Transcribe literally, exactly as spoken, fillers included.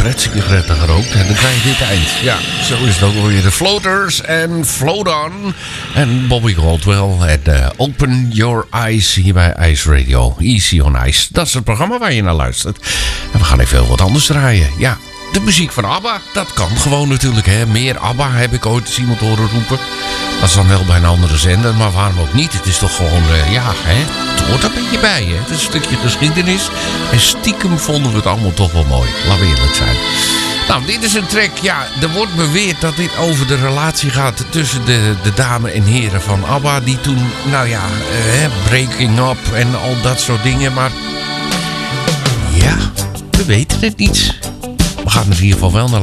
pret-sigaretten gerookt en dan krijg je dit eind. Ja, zo is het ook alweer. De Floaters en Float On. En Bobby Goldwell en uh, Open Your Eyes hier bij Ice Radio. Easy on Ice. Dat is het programma waar je naar luistert. En we gaan even heel wat anders draaien. Ja, de muziek van ABBA, dat kan gewoon natuurlijk. Hè. Meer ABBA heb ik ooit eens iemand horen roepen. Dat is dan wel bij een andere zender, maar waarom ook niet? Het is toch gewoon, uh, ja, hè, het hoort er een beetje bij. Hè. Het is een stukje geschiedenis. En stiekem vonden we het allemaal toch wel mooi. Laten we eerlijk zijn. Nou, dit is een track, ja, er wordt beweerd dat dit over de relatie gaat tussen de, de dame en heren van ABBA. Die toen, nou ja, uh, breaking up en al dat soort dingen. Maar ja, we weten het niet. We gaan er in ieder geval wel naar